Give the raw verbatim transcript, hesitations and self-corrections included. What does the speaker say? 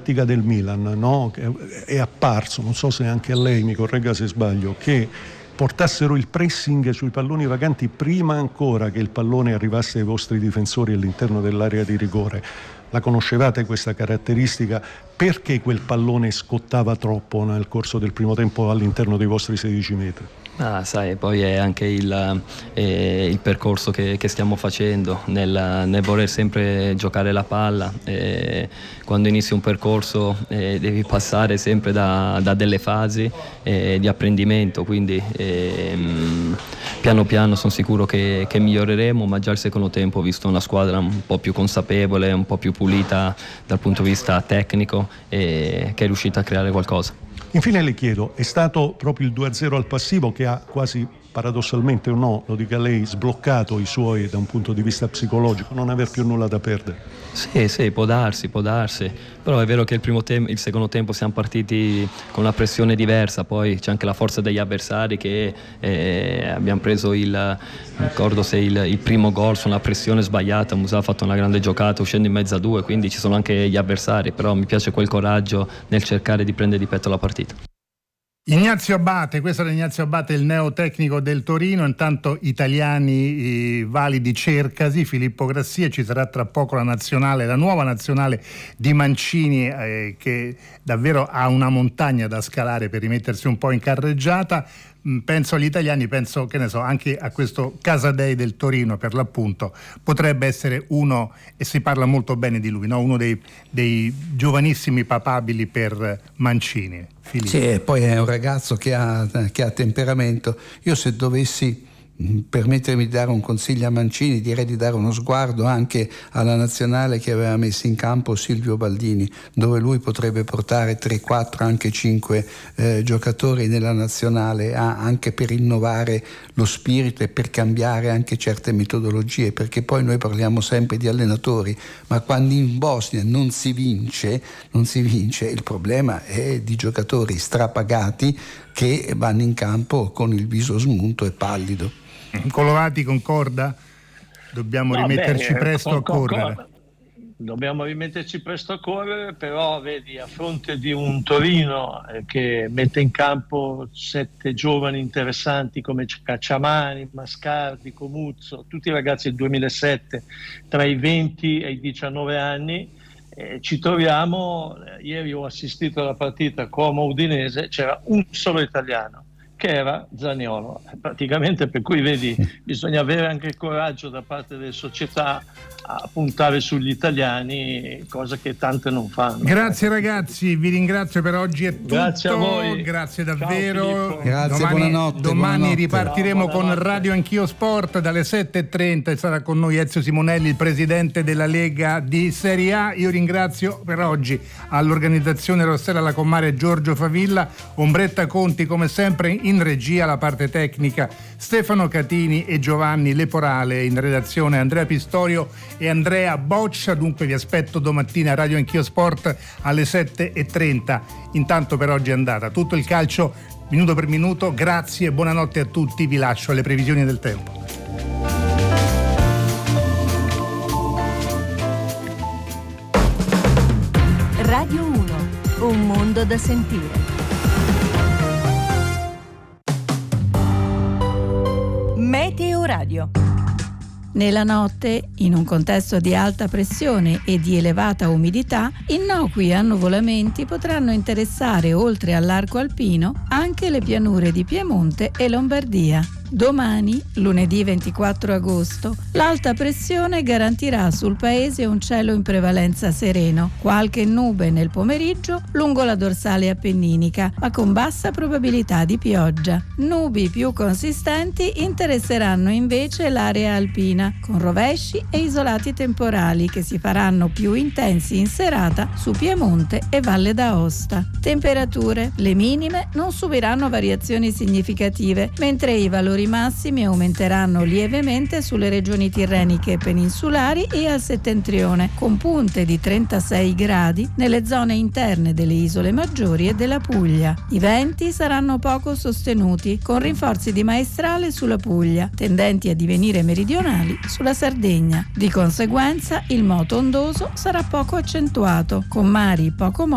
tattica del Milan, no? È apparso, non so se anche a lei, mi corregga se sbaglio, che portassero il pressing sui palloni vaganti prima ancora che il pallone arrivasse ai vostri difensori all'interno dell'area di rigore. La conoscevate questa caratteristica? Perché quel pallone scottava troppo nel corso del primo tempo all'interno dei vostri sedici metri? Ah, sai, poi è anche il, eh, il percorso che, che stiamo facendo nel, nel voler sempre giocare la palla. Eh, quando inizi un percorso eh, devi passare sempre da, da delle fasi eh, di apprendimento, quindi eh, piano piano sono sicuro che, che miglioreremo, ma già il secondo tempo ho visto una squadra un po' più consapevole, un po' più pulita dal punto di vista tecnico e che è riuscita a creare qualcosa. Infine le chiedo, è stato proprio il due a zero al passivo che ha quasi paradossalmente o no, lo dica lei, sbloccato i suoi da un punto di vista psicologico, non aver più nulla da perdere? Sì, sì, può darsi, può darsi, però è vero che il primo tempo, il secondo tempo siamo partiti con una pressione diversa, poi c'è anche la forza degli avversari che eh, abbiamo preso il, non ricordo se il, il primo gol su una pressione sbagliata, Musà ha fatto una grande giocata uscendo in mezzo a due, quindi ci sono anche gli avversari, però mi piace quel coraggio nel cercare di prendere di petto la partita. Ignazio Abate, questo era Ignazio Abate, il neotecnico del Torino. Intanto italiani eh, validi cercasi, Filippo Grassia, ci sarà tra poco la nazionale, la nuova nazionale di Mancini eh, che davvero ha una montagna da scalare per rimettersi un po' in carreggiata. Penso agli italiani, penso che ne so anche a questo Casadei del Torino, per l'appunto potrebbe essere uno, e si parla molto bene di lui, no? Uno dei, dei giovanissimi papabili per Mancini. Filippo. Sì, e poi è un ragazzo che ha, che ha temperamento. Io se dovessi permettermi di dare un consiglio a Mancini, direi di dare uno sguardo anche alla nazionale che aveva messo in campo Silvio Baldini, dove lui potrebbe portare tre, quattro, anche cinque eh, giocatori nella nazionale, ah, anche per innovare lo spirito e per cambiare anche certe metodologie, perché poi noi parliamo sempre di allenatori, ma quando in Bosnia non si vince, non si vince, il problema è di giocatori strapagati che vanno in campo con il viso smunto e pallido. Colovati concorda? Dobbiamo no, rimetterci beh, presto con, a correre. Con, dobbiamo rimetterci presto a correre, però vedi, a fronte di un Torino eh, che mette in campo sette giovani interessanti come Cacciamani, Mascardi, Comuzzo, tutti i ragazzi del duemilasette tra i venti e i diciannove anni, eh, ci troviamo, eh, ieri ho assistito alla partita Como-Udinese, c'era un solo italiano, che era Zaniolo, praticamente, per cui vedi, bisogna avere anche il coraggio da parte delle società a puntare sugli italiani, cosa che tante non fanno. Grazie ragazzi, vi ringrazio per oggi, è tutto. Grazie a voi. Grazie davvero. Grazie, domani, buonanotte. Domani buonanotte. ripartiremo Ciao, con Radio Anch'io Sport dalle sette e trenta e sarà con noi Ezio Simonelli, il presidente della Lega di Serie A. Io ringrazio per oggi all'organizzazione Rossella Lacomare e Giorgio Favilla, Ombretta Conti come sempre in regia, la parte tecnica Stefano Catini e Giovanni Leporale, in redazione Andrea Pistorio e Andrea Boccia. Dunque vi aspetto domattina a Radio Anch'io Sport alle sette e trenta. Intanto per oggi è andata tutto il calcio minuto per minuto. Grazie e buonanotte a tutti, vi lascio alle previsioni del tempo. Radio uno, un mondo da sentire. Meteo Radio. Nella notte, in un contesto di alta pressione e di elevata umidità, innocui annuvolamenti potranno interessare, oltre all'arco alpino, anche le pianure di Piemonte e Lombardia. Domani, lunedì ventiquattro agosto, l'alta pressione garantirà sul paese un cielo in prevalenza sereno, qualche nube nel pomeriggio lungo la dorsale appenninica, ma con bassa probabilità di pioggia. Nubi più consistenti interesseranno invece l'area alpina, con rovesci e isolati temporali che si faranno più intensi in serata su Piemonte e Valle d'Aosta. Temperature: le minime non subiranno variazioni significative, mentre i valori I massimi aumenteranno lievemente sulle regioni tirreniche e peninsulari e al settentrione, con punte di trentasei gradi nelle zone interne delle isole maggiori e della Puglia. I venti saranno poco sostenuti, con rinforzi di maestrale sulla Puglia, tendenti a divenire meridionali sulla Sardegna. Di conseguenza il moto ondoso sarà poco accentuato, con mari poco